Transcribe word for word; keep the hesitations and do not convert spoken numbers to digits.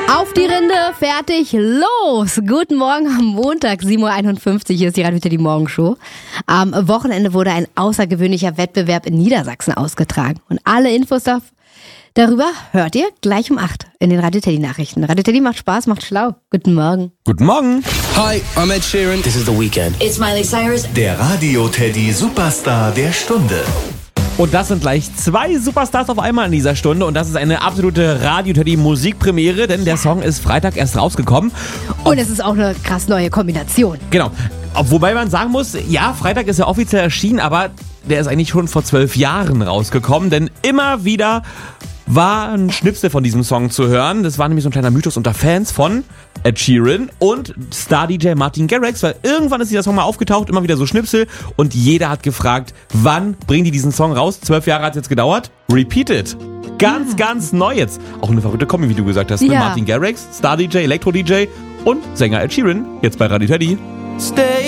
Auf die Rinde, fertig, los! Guten Morgen am Montag, sieben Uhr einundfünfzig, hier ist die Radio Teddy Morgenshow. Am Wochenende wurde ein außergewöhnlicher Wettbewerb in Niedersachsen ausgetragen. Und alle Infos da, darüber hört ihr gleich um acht in den Radio Teddy Nachrichten. Radio Teddy macht Spaß, macht schlau. Guten Morgen. Guten Morgen. Hi, I'm Ed Sheeran. This is The Weeknd. It's Miley Cyrus. Der Radio Teddy Superstar der Stunde. Und das sind gleich zwei Superstars auf einmal in dieser Stunde. Und das ist eine absolute Radio Teddy Musikpremiere, denn der Song ist Freitag erst rausgekommen. Und es ist auch eine krass neue Kombination. Genau. Wobei man sagen muss, ja, Freitag ist ja offiziell erschienen, aber der ist eigentlich schon vor zwölf Jahren rausgekommen, denn immer wieder war ein Schnipsel von diesem Song zu hören. Das war nämlich so ein kleiner Mythos unter Fans von Ed Sheeran und Star-D J Martin Garrix, weil irgendwann ist dieser Song mal aufgetaucht, immer wieder so Schnipsel und jeder hat gefragt, wann bringen die diesen Song raus? Zwölf Jahre hat es jetzt gedauert. Repeat it. Ganz, ja. ganz neu jetzt. Auch eine verrückte Kombi, wie du gesagt hast. Ja. Mit Martin Garrix, Star-D J, Elektro-D J und Sänger Ed Sheeran. Jetzt bei Radio Teddy. Stay